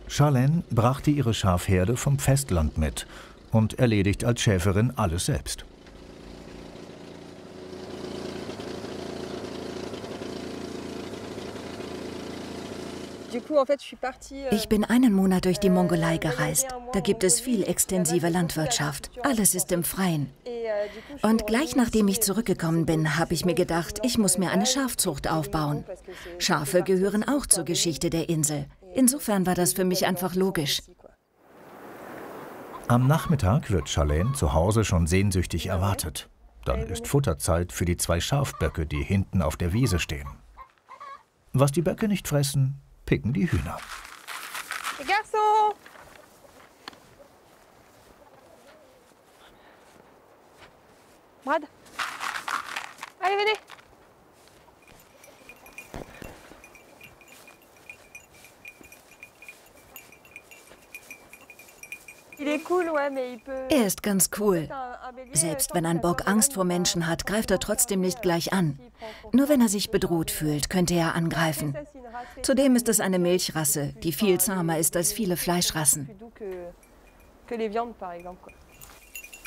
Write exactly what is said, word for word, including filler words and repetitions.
Charlène brachte ihre Schafherde vom Festland mit und erledigt als Schäferin alles selbst. Ich bin einen Monat durch die Mongolei gereist. Da gibt es viel extensive Landwirtschaft. Alles ist im Freien. Und gleich nachdem ich zurückgekommen bin, habe ich mir gedacht, ich muss mir eine Schafzucht aufbauen. Schafe gehören auch zur Geschichte der Insel. Insofern war das für mich einfach logisch. Am Nachmittag wird Charlène zu Hause schon sehnsüchtig erwartet. Dann ist Futterzeit für die zwei Schafböcke, die hinten auf der Wiese stehen. Was die Böcke nicht fressen, picken die Hühner. Er ist ganz cool. Selbst wenn ein Bock Angst vor Menschen hat, greift er trotzdem nicht gleich an. Nur wenn er sich bedroht fühlt, könnte er angreifen. Zudem ist es eine Milchrasse, die viel zahmer ist als viele Fleischrassen.